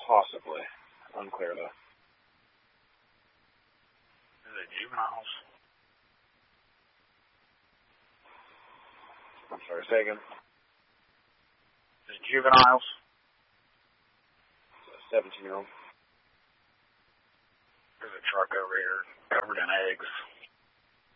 Possibly. Unclear, though. Is it juveniles? I'm sorry, say again. Is it juveniles? It's a 17-year-old. There's a truck over here covered in eggs.